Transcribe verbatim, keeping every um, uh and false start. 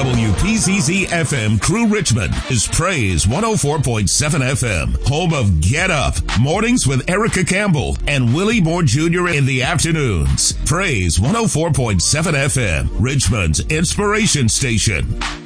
W P Z Z F M Crew Richmond is Praise one oh four point seven F M, home of Get Up, mornings with Erica Campbell and Willie Moore Junior in the afternoons. Praise one oh four point seven F M, Richmond's inspiration station.